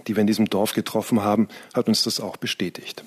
die wir in diesem Dorf getroffen haben, hat uns das auch bestätigt.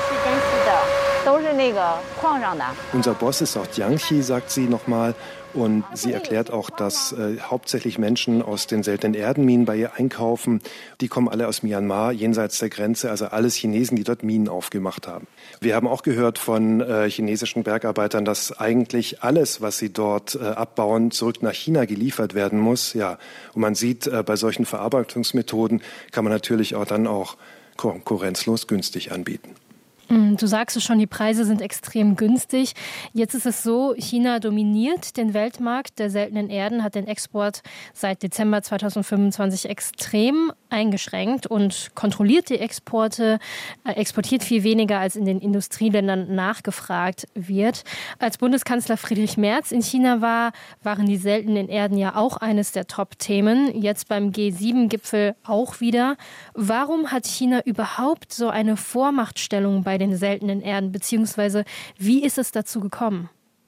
Unser Boss ist auch Jiangxi, sagt sie nochmal. Und sie erklärt auch, dass hauptsächlich Menschen aus den seltenen Erdenminen bei ihr einkaufen. Die kommen alle aus Myanmar, jenseits der Grenze, also alles Chinesen, die dort Minen aufgemacht haben. Wir haben auch gehört von chinesischen Bergarbeitern, dass eigentlich alles, was sie dort abbauen, zurück nach China geliefert werden muss. Ja, und man sieht, bei solchen Verarbeitungsmethoden kann man natürlich auch dann auch konkurrenzlos günstig anbieten. Du sagst es schon, die Preise sind extrem günstig. Jetzt ist es so, China dominiert den Weltmarkt der seltenen Erden, hat den Export seit Dezember 2025 extrem eingeschränkt und kontrolliert die Exporte, exportiert viel weniger, als in den Industrieländern nachgefragt wird. Als Bundeskanzler Friedrich Merz in China war, waren die seltenen Erden ja auch eines der Top-Themen. Jetzt beim G7-Gipfel auch wieder. Warum hat China überhaupt so eine Vormachtstellung bei den seltenen Erden, beziehungsweise wie ist es dazu gekommen?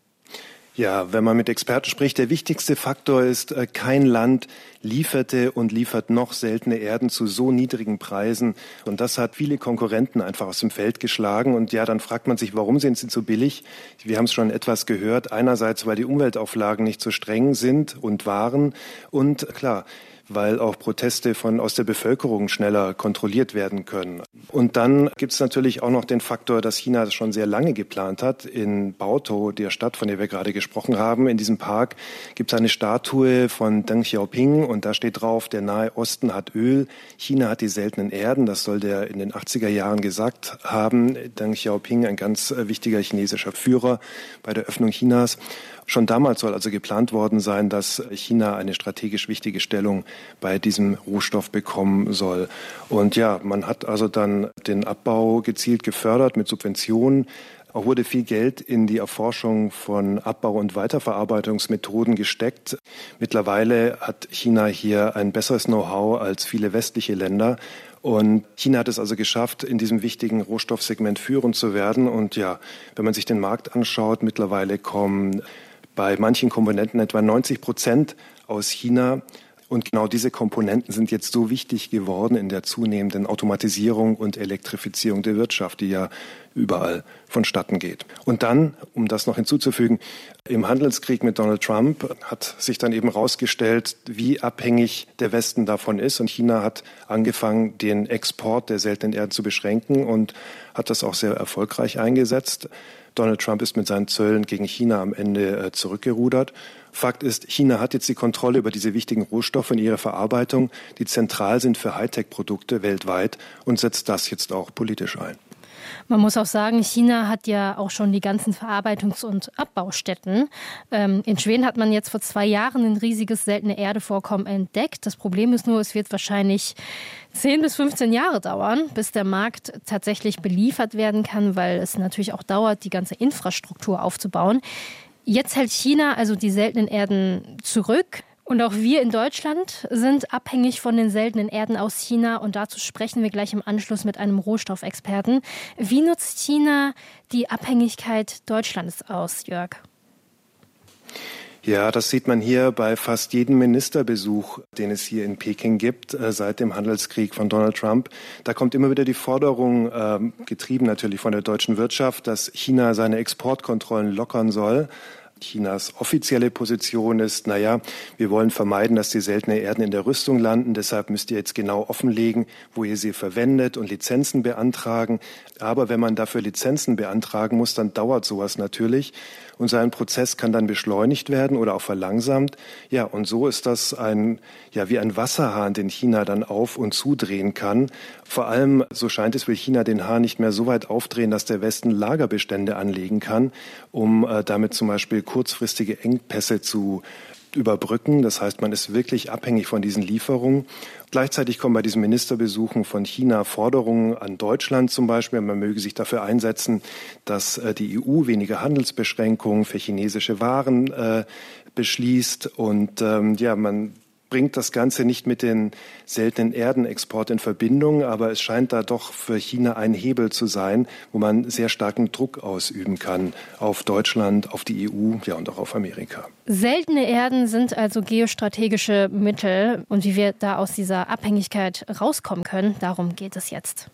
Ja, wenn man mit Experten spricht, der wichtigste Faktor ist, kein Land lieferte und liefert noch seltene Erden zu so niedrigen Preisen. Und das hat viele Konkurrenten einfach aus dem Feld geschlagen. Und ja, dann fragt man sich, warum sind sie so billig? Wir haben es schon etwas gehört. Einerseits, weil die Umweltauflagen nicht so streng sind und waren. Und klar, weil auch Proteste aus der Bevölkerung schneller kontrolliert werden können. Und dann gibt es natürlich auch noch den Faktor, dass China das schon sehr lange geplant hat. In Baotou, der Stadt, von der wir gerade gesprochen haben, in diesem Park gibt es eine Statue von Deng Xiaoping und da steht drauf, der Nahe Osten hat Öl, China hat die seltenen Erden. Das soll der in den 80er Jahren gesagt haben. Deng Xiaoping, ein ganz wichtiger chinesischer Führer bei der Öffnung Chinas. Schon damals soll also geplant worden sein, dass China eine strategisch wichtige Stellung bei diesem Rohstoff bekommen soll. Und ja, man hat also dann den Abbau gezielt gefördert mit Subventionen. Auch wurde viel Geld in die Erforschung von Abbau- und Weiterverarbeitungsmethoden gesteckt. Mittlerweile hat China hier ein besseres Know-how als viele westliche Länder. Und China hat es also geschafft, in diesem wichtigen Rohstoffsegment führend zu werden. Und ja, wenn man sich den Markt anschaut, mittlerweile kommen bei manchen Komponenten etwa 90% aus China. Und genau diese Komponenten sind jetzt so wichtig geworden in der zunehmenden Automatisierung und Elektrifizierung der Wirtschaft, die ja überall vonstatten geht. Und dann, um das noch hinzuzufügen, im Handelskrieg mit Donald Trump hat sich dann eben herausgestellt, wie abhängig der Westen davon ist. Und China hat angefangen, den Export der seltenen Erden zu beschränken und hat das auch sehr erfolgreich eingesetzt. Donald Trump ist mit seinen Zöllen gegen China am Ende zurückgerudert. Fakt ist, China hat jetzt die Kontrolle über diese wichtigen Rohstoffe und ihre Verarbeitung, die zentral sind für Hightech-Produkte weltweit und setzt das jetzt auch politisch ein. Man muss auch sagen, China hat ja auch schon die ganzen Verarbeitungs- und Abbaustätten. In Schweden hat man jetzt vor 2 Jahren ein riesiges seltene Erdevorkommen entdeckt. Das Problem ist nur, es wird wahrscheinlich 10 bis 15 Jahre dauern, bis der Markt tatsächlich beliefert werden kann, weil es natürlich auch dauert, die ganze Infrastruktur aufzubauen. Jetzt hält China also die seltenen Erden zurück. Und auch wir in Deutschland sind abhängig von den seltenen Erden aus China. Und dazu sprechen wir gleich im Anschluss mit einem Rohstoffexperten. Wie nutzt China die Abhängigkeit Deutschlands aus, Jörg? Ja, das sieht man hier bei fast jedem Ministerbesuch, den es hier in Peking gibt, seit dem Handelskrieg von Donald Trump. Da kommt immer wieder die Forderung, getrieben natürlich von der deutschen Wirtschaft, dass China seine Exportkontrollen lockern soll. Chinas offizielle Position ist, wir wollen vermeiden, dass die seltenen Erden in der Rüstung landen. Deshalb müsst ihr jetzt genau offenlegen, wo ihr sie verwendet und Lizenzen beantragen. Aber wenn man dafür Lizenzen beantragen muss, dann dauert sowas natürlich. Und so ein Prozess kann dann beschleunigt werden oder auch verlangsamt. Ja, und so ist das wie ein Wasserhahn, den China dann auf- und zudrehen kann. Vor allem, so scheint es, will China den Hahn nicht mehr so weit aufdrehen, dass der Westen Lagerbestände anlegen kann, um damit zum Beispiel kurzfristige Engpässe zu überbrücken. Das heißt, man ist wirklich abhängig von diesen Lieferungen. Gleichzeitig kommen bei diesen Ministerbesuchen von China Forderungen an Deutschland zum Beispiel. Man möge sich dafür einsetzen, dass die EU weniger Handelsbeschränkungen für chinesische Waren beschließt. Und man bringt das Ganze nicht mit den seltenen Erdenexport in Verbindung, aber es scheint da doch für China ein Hebel zu sein, wo man sehr starken Druck ausüben kann auf Deutschland, auf die EU, ja und auch auf Amerika. Seltene Erden sind also geostrategische Mittel. Und wie wir da aus dieser Abhängigkeit rauskommen können, darum geht es jetzt.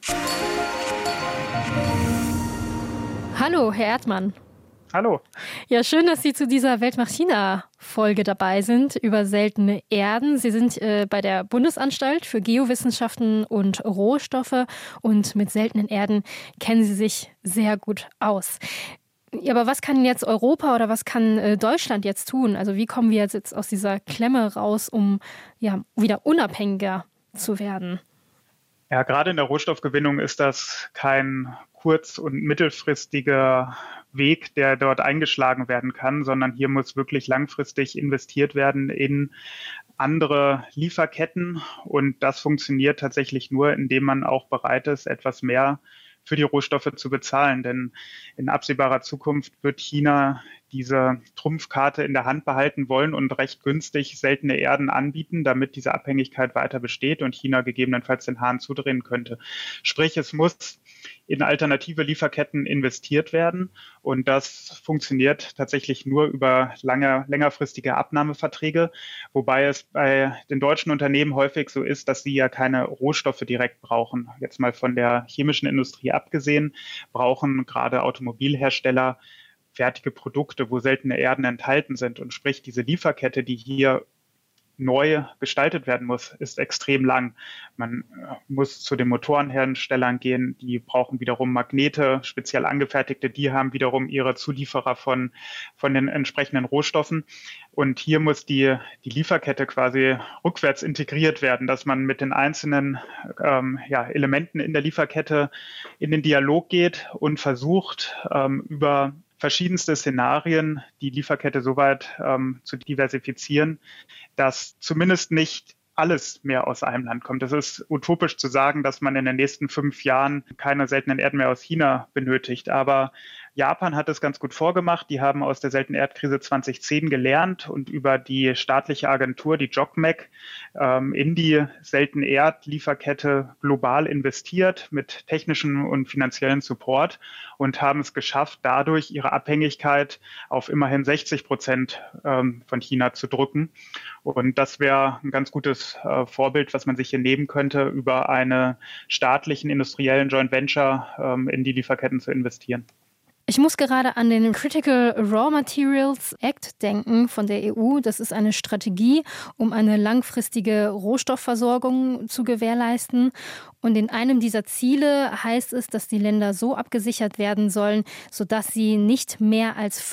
Hallo, Herr Erdmann. Hallo. Ja, schön, dass Sie zu dieser Welt macht China-Folge dabei sind über seltene Erden. Sie sind bei der Bundesanstalt für Geowissenschaften und Rohstoffe und mit seltenen Erden kennen Sie sich sehr gut aus. Ja, aber was kann jetzt Europa oder was kann Deutschland jetzt tun? Also wie kommen wir jetzt aus dieser Klemme raus, um wieder unabhängiger zu werden? Ja, gerade in der Rohstoffgewinnung ist das kein kurz- und mittelfristiger Weg, der dort eingeschlagen werden kann, sondern hier muss wirklich langfristig investiert werden in andere Lieferketten. Und das funktioniert tatsächlich nur, indem man auch bereit ist, etwas mehr für die Rohstoffe zu bezahlen. Denn in absehbarer Zukunft wird China diese Trumpfkarte in der Hand behalten wollen und recht günstig seltene Erden anbieten, damit diese Abhängigkeit weiter besteht und China gegebenenfalls den Hahn zudrehen könnte. Sprich, es muss in alternative Lieferketten investiert werden. Und das funktioniert tatsächlich nur über längerfristige Abnahmeverträge, wobei es bei den deutschen Unternehmen häufig so ist, dass sie ja keine Rohstoffe direkt brauchen. Jetzt mal von der chemischen Industrie abgesehen, brauchen gerade Automobilhersteller fertige Produkte, wo seltene Erden enthalten sind. Und sprich, diese Lieferkette, die hier neu gestaltet werden muss, ist extrem lang. Man muss zu den Motorenherstellern gehen, die brauchen wiederum Magnete, speziell angefertigte, die haben wiederum ihre Zulieferer von den entsprechenden Rohstoffen. Und hier muss die Lieferkette quasi rückwärts integriert werden, dass man mit den einzelnen Elementen in der Lieferkette in den Dialog geht und versucht, über verschiedenste Szenarien die Lieferkette so weit zu diversifizieren, dass zumindest nicht alles mehr aus einem Land kommt. Es ist utopisch zu sagen, dass man in den nächsten 5 Jahren keine seltenen Erden mehr aus China benötigt. Aber Japan hat es ganz gut vorgemacht. Die haben aus der seltenen Erdkrise 2010 gelernt und über die staatliche Agentur, die JOGMEC, in die seltene Erdlieferkette global investiert mit technischem und finanziellen Support und haben es geschafft, dadurch ihre Abhängigkeit auf immerhin 60% von China zu drücken. Und das wäre ein ganz gutes Vorbild, was man sich hier nehmen könnte, über einen staatlichen industriellen Joint Venture in die Lieferketten zu investieren. Ich muss gerade an den Critical Raw Materials Act denken von der EU. Das ist eine Strategie, um eine langfristige Rohstoffversorgung zu gewährleisten. Und in einem dieser Ziele heißt es, dass die Länder so abgesichert werden sollen, sodass sie nicht mehr als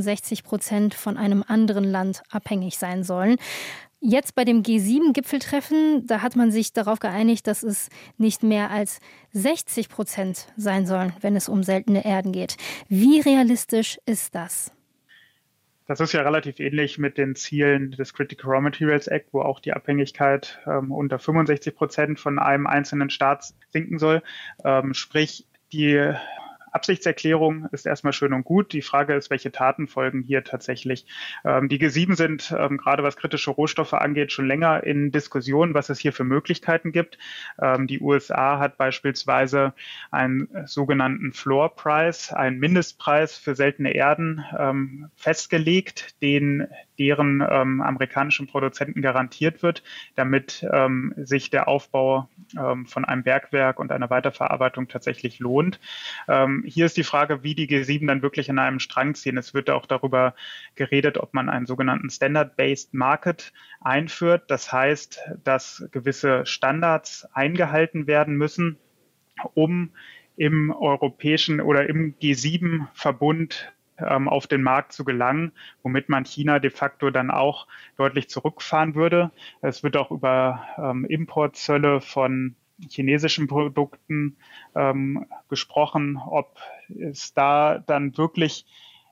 65% von einem anderen Land abhängig sein sollen. Jetzt bei dem G7-Gipfeltreffen, da hat man sich darauf geeinigt, dass es nicht mehr als 60% sein sollen, wenn es um seltene Erden geht. Wie realistisch ist das? Das ist ja relativ ähnlich mit den Zielen des Critical Raw Materials Act, wo auch die Abhängigkeit unter 65% von einem einzelnen Staat sinken soll. Sprich, die Absichtserklärung ist erstmal schön und gut. Die Frage ist, welche Taten folgen hier tatsächlich. Die G7 sind, gerade was kritische Rohstoffe angeht, schon länger in Diskussion, was es hier für Möglichkeiten gibt. Die USA hat beispielsweise einen sogenannten Floor Price, einen Mindestpreis für seltene Erden festgelegt, deren amerikanischen Produzenten garantiert wird, damit sich der Aufbau von einem Bergwerk und einer Weiterverarbeitung tatsächlich lohnt. Hier ist die Frage, wie die G7 dann wirklich an einem Strang ziehen. Es wird auch darüber geredet, ob man einen sogenannten Standard-Based Market einführt. Das heißt, dass gewisse Standards eingehalten werden müssen, um im europäischen oder im G7-Verbund auf den Markt zu gelangen, womit man China de facto dann auch deutlich zurückfahren würde. Es wird auch über Importzölle von chinesischen Produkten gesprochen, ob es da dann wirklich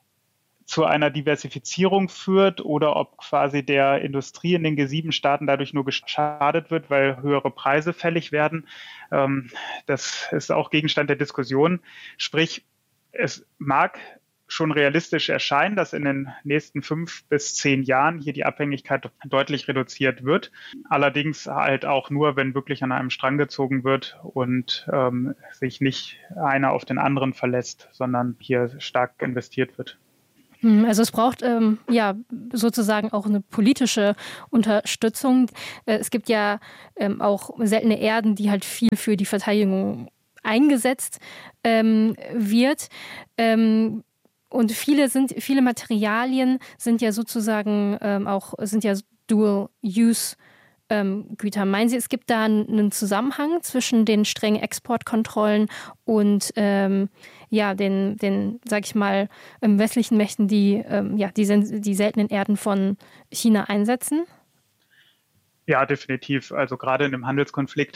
zu einer Diversifizierung führt oder ob quasi der Industrie in den G7-Staaten dadurch nur geschadet wird, weil höhere Preise fällig werden. Das ist auch Gegenstand der Diskussion. Sprich, es mag schon realistisch erscheinen, dass in den nächsten 5 bis 10 Jahren hier die Abhängigkeit deutlich reduziert wird. Allerdings halt auch nur, wenn wirklich an einem Strang gezogen wird und sich nicht einer auf den anderen verlässt, sondern hier stark investiert wird. Also es braucht sozusagen auch eine politische Unterstützung. Es gibt ja auch seltene Erden, die halt viel für die Verteidigung eingesetzt wird. Und viele Materialien sind ja sozusagen sind ja Dual-Use Güter. Meinen Sie, es gibt da einen Zusammenhang zwischen den strengen Exportkontrollen und den, sag ich mal, westlichen Mächten, die die seltenen Erden von China einsetzen? Ja, definitiv. Also gerade in dem Handelskonflikt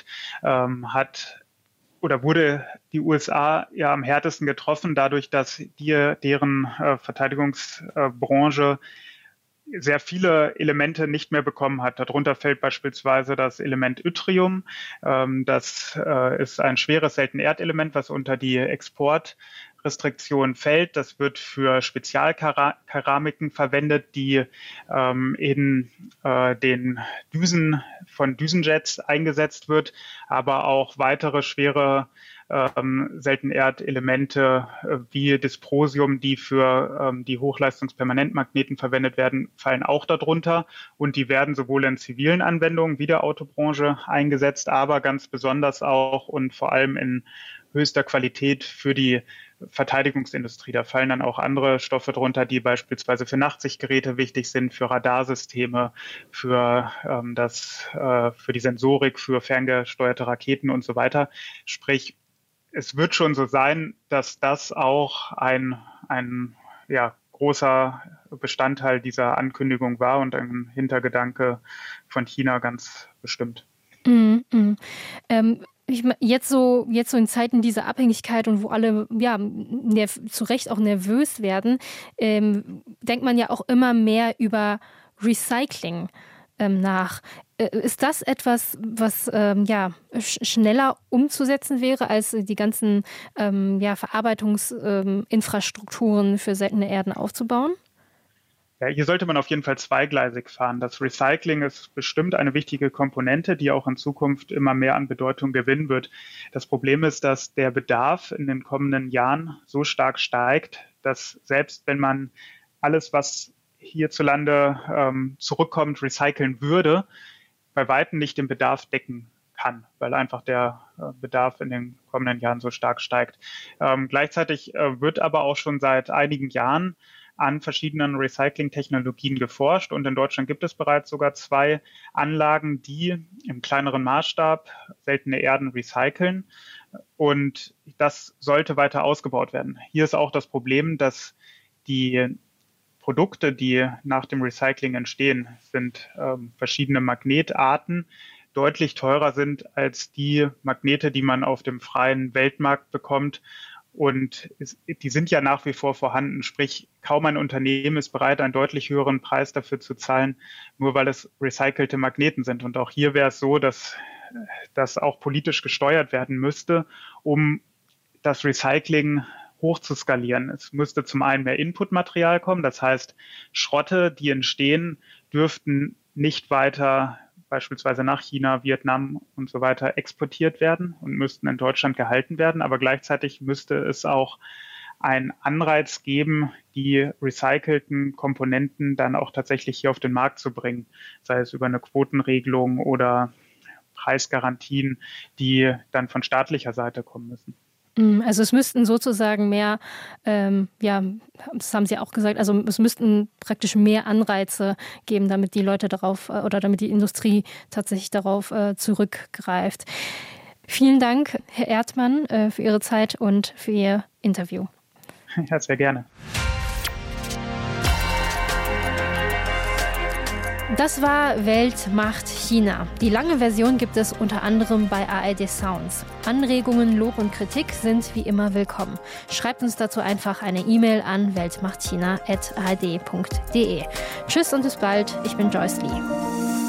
wurde die USA ja am härtesten getroffen, dadurch, dass deren Verteidigungsbranche sehr viele Elemente nicht mehr bekommen hat. Darunter fällt beispielsweise das Element Yttrium. Das ist ein schweres Seltenenerdelement, was unter die Exportrestriktion fällt. Das wird für Spezialkeramiken verwendet, die in den Düsen von Düsenjets eingesetzt wird, aber auch weitere schwere Seltenerdelemente wie Dysprosium, die für die Hochleistungspermanentmagneten verwendet werden, fallen auch darunter. Und die werden sowohl in zivilen Anwendungen wie der Autobranche eingesetzt, aber ganz besonders auch und vor allem in höchster Qualität für die Verteidigungsindustrie. Da fallen dann auch andere Stoffe drunter, die beispielsweise für Nachtsichtgeräte wichtig sind, für Radarsysteme, für die Sensorik, für ferngesteuerte Raketen und so weiter. Sprich, es wird schon so sein, dass das auch ein großer Bestandteil dieser Ankündigung war und ein Hintergedanke von China ganz bestimmt. Jetzt so in Zeiten dieser Abhängigkeit und wo alle zu Recht auch nervös werden, denkt man ja auch immer mehr über Recycling nach. Ist das etwas, was schneller umzusetzen wäre, als die ganzen Verarbeitungsinfrastrukturen für seltene Erden aufzubauen? Ja, hier sollte man auf jeden Fall zweigleisig fahren. Das Recycling ist bestimmt eine wichtige Komponente, die auch in Zukunft immer mehr an Bedeutung gewinnen wird. Das Problem ist, dass der Bedarf in den kommenden Jahren so stark steigt, dass selbst wenn man alles, was hierzulande zurückkommt, recyceln würde, bei weitem nicht den Bedarf decken kann, weil einfach der Bedarf in den kommenden Jahren so stark steigt. Gleichzeitig wird aber auch schon seit einigen Jahren an verschiedenen Recycling-Technologien geforscht und in Deutschland gibt es bereits sogar 2 Anlagen, die im kleineren Maßstab seltene Erden recyceln und das sollte weiter ausgebaut werden. Hier ist auch das Problem, dass die Produkte, die nach dem Recycling entstehen, sind verschiedene Magnetarten, deutlich teurer sind als die Magnete, die man auf dem freien Weltmarkt bekommt. Und die sind ja nach wie vor vorhanden. Sprich, kaum ein Unternehmen ist bereit, einen deutlich höheren Preis dafür zu zahlen, nur weil es recycelte Magneten sind. Und auch hier wäre es so, dass das auch politisch gesteuert werden müsste, um das Recycling hoch zu skalieren. Es müsste zum einen mehr Inputmaterial kommen. Das heißt, Schrotte, die entstehen, dürften nicht weiter beispielsweise nach China, Vietnam und so weiter exportiert werden und müssten in Deutschland gehalten werden. Aber gleichzeitig müsste es auch einen Anreiz geben, die recycelten Komponenten dann auch tatsächlich hier auf den Markt zu bringen, sei es über eine Quotenregelung oder Preisgarantien, die dann von staatlicher Seite kommen müssen. Also es müssten sozusagen mehr, das haben Sie auch gesagt, also es müssten praktisch mehr Anreize geben, damit die Leute darauf oder damit die Industrie tatsächlich darauf zurückgreift. Vielen Dank, Herr Erdmann, für Ihre Zeit und für Ihr Interview. Ja, sehr gerne. Das war Welt macht China. Die lange Version gibt es unter anderem bei ARD Sounds. Anregungen, Lob und Kritik sind wie immer willkommen. Schreibt uns dazu einfach eine E-Mail an weltmachtchina@ard.de. Tschüss und bis bald. Ich bin Joyce Lee.